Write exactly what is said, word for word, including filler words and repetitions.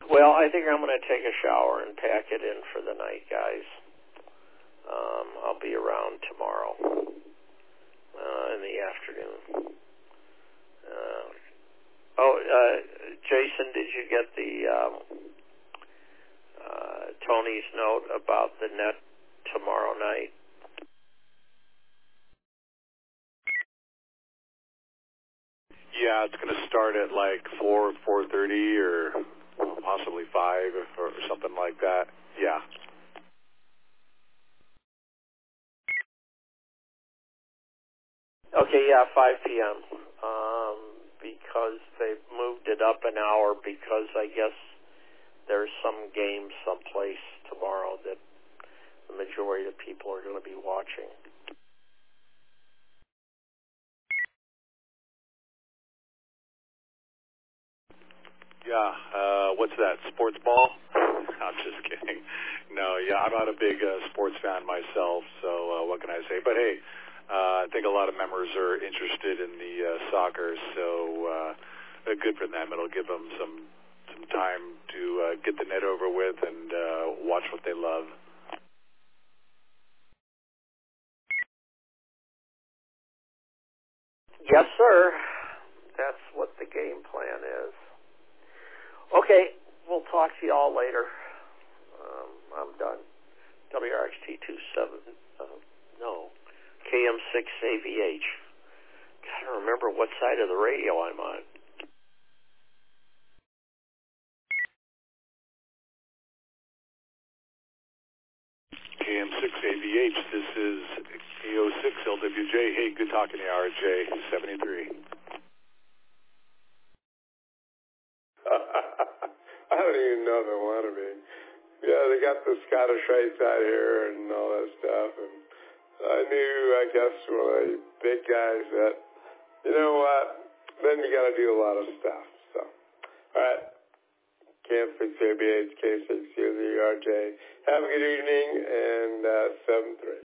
Well, I think I'm going to take a shower and pack it in for the night, guys. Um, I'll be around tomorrow uh, in the afternoon. Uh, oh, uh, Jason, did you get the um, uh, Tony's note about the net tomorrow night? Yeah, it's going to start at like four, four thirty, or possibly five, or something like that. Yeah. Okay, yeah, five p.m. Um, because they've moved it up an hour because I guess there's some game someplace tomorrow that the majority of people are going to be watching. Yeah, uh, what's that, sports ball? I'm just kidding. No, yeah, I'm not a big uh, sports fan myself, so uh, what can I say? But hey, uh, I think a lot of members are interested in the uh, soccer, so uh, good for them. It'll give them some some time to uh, get the net over with and uh, watch what they love. Yes, sir. That's what the game plan is. Okay, we'll talk to you all later. Um, I'm done. W R X T twenty-seven, uh, no, K M six A V H. Gotta remember what side of the radio I'm on. K M six A V H, this is A O six L W J. Hey, good talking to you, R J seventy-three. I don't even know if I want to be. Yeah, they got the Scottish Rites out here and all that stuff, and I knew, I guess, one of the big guys that, you know what, then you got to do a lot of stuff, so. All right, K M six A B H, K six U Z R J. Have a good evening, and uh, seven three.